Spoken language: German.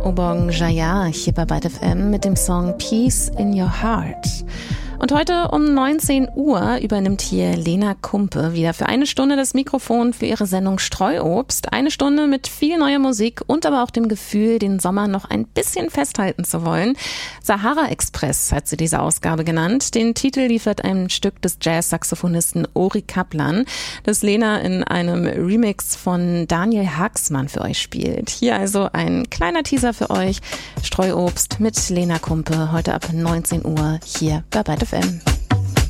Obong Jaya hier bei Byte FM mit dem Song Peace in Your Heart. Und heute um 19 Uhr übernimmt hier Lena Kumpe wieder für eine Stunde das Mikrofon für ihre Sendung Streuobst. Eine Stunde mit viel neuer Musik und aber auch dem Gefühl, den Sommer noch ein bisschen festhalten zu wollen. Sahara Express hat sie diese Ausgabe genannt. Den Titel liefert ein Stück des Jazz-Saxophonisten Ori Kaplan, das Lena in einem Remix von Daniel Haaksmann für euch spielt. Hier also ein kleiner Teaser für euch. Streuobst mit Lena Kumpe heute ab 19 Uhr hier bei Byte FM.